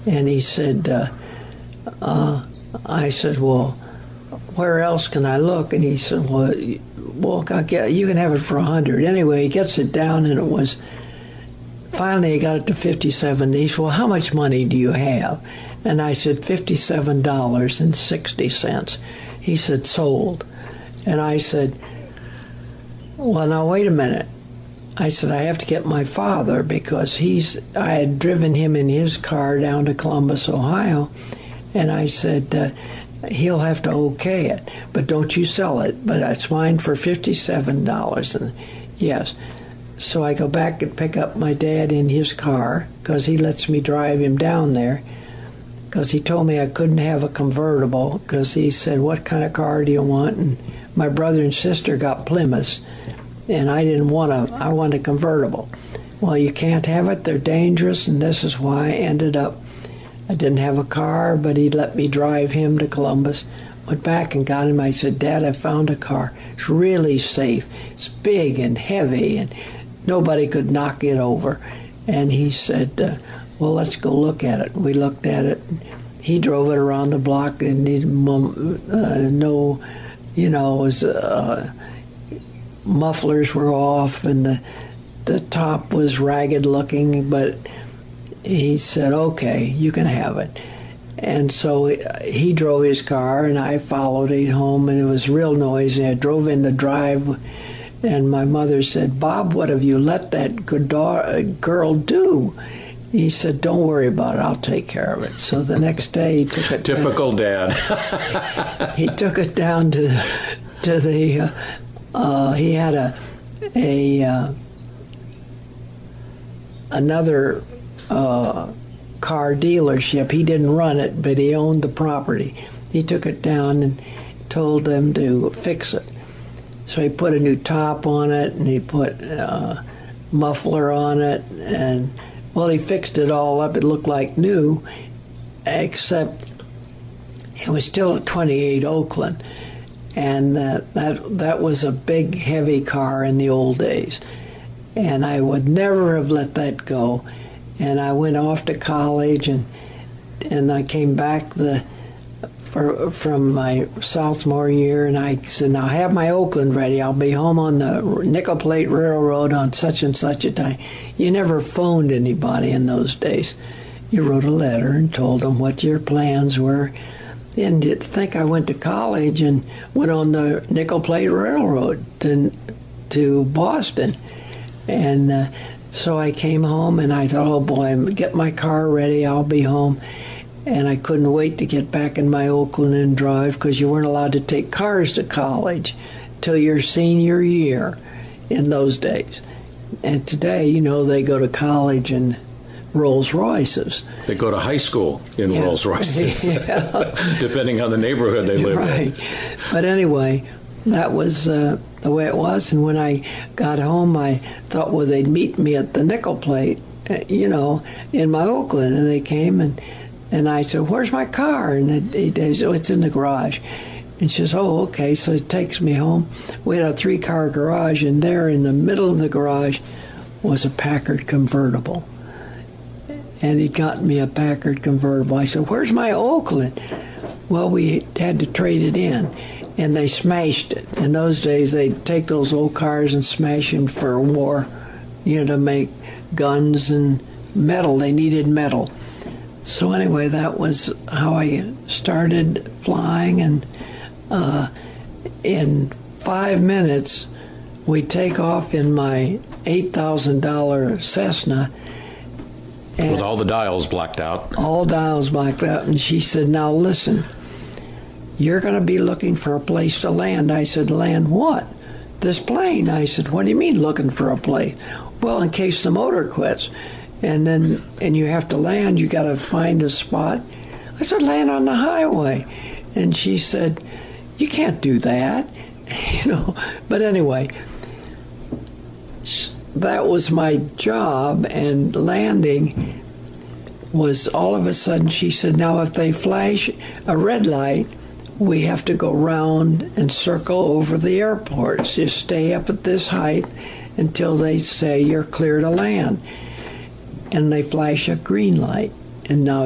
And he said, I said, well, where else can I look? And he said, well, you can have it for $100. Anyway, he gets it down, and it was, finally he got it to $57. He said, well, how much money do you have? And I said, $57.60. He said, sold. And I said, well, now wait a minute. I said, I have to get my father, because I had driven him in his car down to Columbus, Ohio, and I said, he'll have to okay it, but don't you sell it, but it's mine for $57. And yes. So I go back and pick up my dad in his car, because he lets me drive him down there, because he told me I couldn't have a convertible, because he said, what kind of car do you want? And my brother and sister got Plymouths, and I wanted a convertible. Well, you can't have it, they're dangerous, and this is why I didn't have a car, but he let me drive him to Columbus. Went back and got him. I said, Dad, I found a car. It's really safe. It's big and heavy, and nobody could knock it over. And he said, well, let's go look at it. We looked at it. He drove it around the block, and it was mufflers were off, and the top was ragged looking, but he said, okay, you can have it. And so he drove his car, and I followed him home, and it was real noisy. I drove in the drive, and my mother said, Bob, what have you let that girl do? He said, don't worry about it, I'll take care of it. So the next day he took it. Typical dad. He took it down to the he had another car dealership. He didn't run it, but he owned the property. He took it down and told them to fix it. So he put a new top on it, and he put a muffler on it, and well, he fixed it all up. It looked like new, except it was still a 28 Oakland. And that was a big, heavy car in the old days. And I would never have let that go. And I went off to college, and I came back from my sophomore year, and I said, now I have my Oakland ready. I'll be home on the Nickel Plate Railroad on such and such a time. You never phoned anybody in those days. You wrote a letter and told them what your plans were. And to think I went to college and went on the Nickel Plate Railroad to Boston. And so I came home, and I thought, oh boy, get my car ready, I'll be home. And I couldn't wait to get back in my Oakland and drive, because you weren't allowed to take cars to college till your senior year in those days. And today, they go to college in Rolls Royces. They go to high school in Rolls Royces, depending on the neighborhood they live in. But anyway, that was the way it was. And when I got home, I thought, well, they'd meet me at the Nickel Plate, in my Oakland. And they came, and I said, where's my car? And they said, oh, it's in the garage. And she says, oh, okay. So he takes me home. We had a 3-car garage, and there in the middle of the garage was a Packard convertible. And he got me a Packard convertible. I said, where's my Oakland? Well, we had to trade it in, and they smashed it. In those days, they'd take those old cars and smash them for war, to make guns and metal. They needed metal. So anyway, that was how I started flying, and in 5 minutes, we take off in my $8,000 Cessna. With all the dials blacked out. All dials blacked out. And she said, now listen, you're going to be looking for a place to land. I said, land what? This plane. I said, what do you mean looking for a place? Well, in case the motor quits. And you have to land, you got to find a spot. I said, land on the highway. And she said, you can't do that. But anyway, that was my job, and landing was all of a sudden, she said, now if they flash a red light, we have to go round and circle over the airport. Just stay up at this height until they say you're clear to land. And they flash a green light, and now